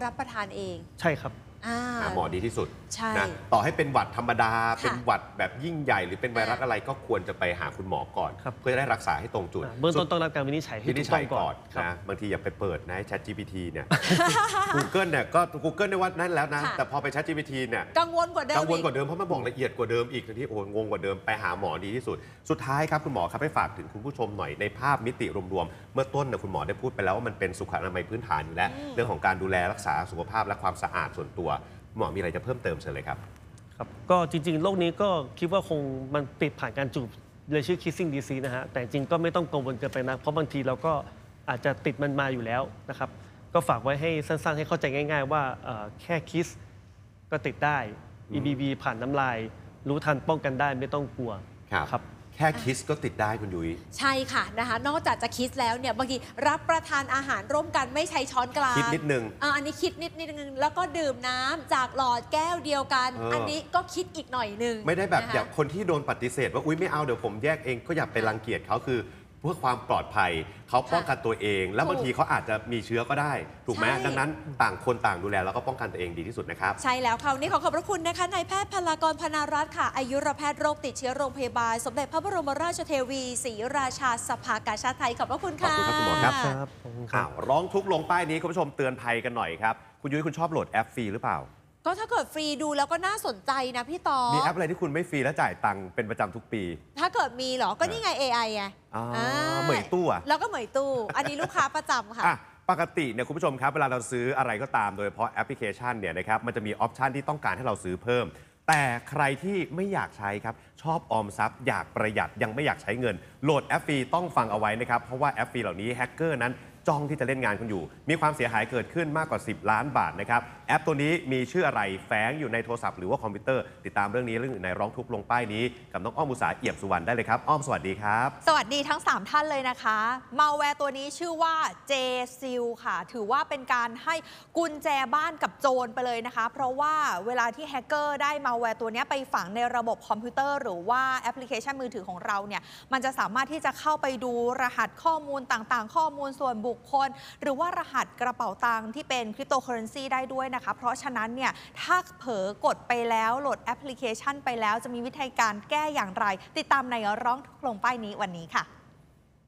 รับประทานเองใช่ครับหาหมอดีที่สุดนะต่อให้เป็นหวัดธรรมดาเป็นหวัดแบบยิ่งใหญ่หรือเป็นไวรัสอะไรก็ควรจะไปหาคุณหมอก่อนเพื่อจะได้รักษาให้ตรงจุดเบื้องต้นต้องรับการวินิจฉัยให้ถูกต้องก่อนนะบางทีอย่าไปเปิดนะ ChatGPT เนี่ย Google เนี่ยก็ Google เนี่ยว่านั่นแล้วนะแต่พอไป ChatGPT เนี่ยกังวลกว่าเดิมเพราะมันบอกละเอียดกว่าเดิมอีกที่โอ้งงกว่าเดิมไปหาหมอดีที่สุดสุดท้ายครับคุณหมอครับให้ฝากถึงคุณผู้ชมหน่อยในภาพมิติรวมๆเมื่อต้นคุณหมอได้พูดไปแล้วว่ามันเป็นสุขอนามัยพื้นฐานอยู่แล้วเรื่องของการดูแลรักษาสุขภาพและความสะอาดส่วนตัวหมอมีอะไรจะเพิ่มเติมเชิญเลยครับก็จริงๆโรคนี้ก็คิดว่าคงมันติดผ่านการจูบเลยชื่อ kissing disease นะฮะแต่จริงก็ไม่ต้องกังวลเกินไปนะเพราะบางทีเราก็อาจจะติดมันมาอยู่แล้วนะครับก็ฝากไว้ให้สั้นๆให้เข้าใจง่ายๆว่าแค่คิสก็ติดได้ EBV ผ่านน้ำลายรู้ทันป้องกันได้ไม่ต้องกลัวครับแค่คิสก็ติดได้คุณยุ้ยใช่ค่ะนะคะนอกจากจะคิสแล้วเนี่ยบางทีรับประทานอาหารร่วมกันไม่ใช้ช้อนกลางคิดนิดนึงอันนี้คิดนิดนึงแล้วก็ดื่มน้ำจากหลอดแก้วเดียวกันอันนี้ก็คิดอีกหน่อยนึงไม่ได้แบบอย่างคนที่โดนปฏิเสธว่าอุ๊ยไม่เอาเดี๋ยวผมแยกเองก็อย่าไปรังเกียจเขาคือเพื่อความปลอดภัยเขาป้องกันตัวเองแล้วบางทีเขาอาจจะมีเชื้อก็ได้ถูกไหมดังนั้นต่างคนต่างดูแลแล้วก็ป้องกันตัวเองดีที่สุดนะครับใช่แล้วค่ะวันนี้ขอขอบพระคุณนะคะนายแพทย์พลากรพนารัตน์ค่ะอายุรแพทย์โรคติดเชื้อโรงพยาบาลสมเด็จพระบรมราชเทวีศรีราชาสภากาชาดไทยขอบพระคุณค่ะขอบคุณครับคุณหมอครับร้องทุกลงป้ายนี้คุณผู้ชมเตือนภัยกันหน่อยครับคุณยุ้ยคุณชอบโหลดแอปฟรีหรือเปล่าก็ถ้าเกิดฟรีดูแล้วก็น่าสนใจนะพี่ต่อมีแอปอะไรที่คุณไม่ฟรีและจ่ายตังค์เป็นประจำทุกปีถ้าเกิดมีเหรอก็นี่ไง AI ไงเหมยตู้แล้วก็เหมยตู้อันนี้ลูกค้าประจำค่ะปกติเนี่ยคุณผู้ชมครับเวลาเราซื้ออะไรก็ตามโดยเฉพาะแอปพลิเคชันเนี่ยนะครับมันจะมีออปชันที่ต้องการให้เราซื้อเพิ่มแต่ใครที่ไม่อยากใช้ครับชอบออมทรัพย์อยากประหยัดยังไม่อยากใช้เงินโหลดแอปฟรีต้องฟังเอาไว้นะครับเพราะว่าแอปฟรีเหล่านี้แฮกเกอร์นั้นจ้องที่จะเล่นงานคุณอยู่มีความเสียหายเกิดขึ้นมากกว่า10 ล้านบาทนะครับแอปตัวนี้มีชื่ออะไรแฝงอยู่ในโทรศัพท์หรือว่าคอมพิวเตอร์ติดตามเรื่องนี้เรื่องอื่นในร้องทุกข์ลงป้ายนี้กับน้องอ้อมอุตสาหเอี่ยมสุวรรณได้เลยครับอ้อมสวัสดีครับสวัสดีทั้ง3ท่านเลยนะคะมัลแวร์ตัวนี้ชื่อว่า J-Seal ค่ะถือว่าเป็นการให้กุญแจบ้านกับโจรไปเลยนะคะเพราะว่าเวลาที่แฮกเกอร์ได้มัลแวร์ตัวนี้ไปฝังในระบบคอมพิวเตอร์หรือว่าแอปพลิเคชันมือถือของเราเนี่ยมันจะสามารถที่จะเข้าไปดูรหัสข้อมูลต่างๆข้อมูลส่วนบุคคลหรือว่ารหัสกระเป๋าตังค์ที่เป็นคริปโตเคอเรนซีได้ด้วยนะคะเพราะฉะนั้นเนี่ยถ้าเผลอกดไปแล้วโหลดแอปพลิเคชันไปแล้วจะมีวิธีการแก้อย่างไรติดตามในร้องทุกข์ลงป้ายนี้วันนี้ค่ะ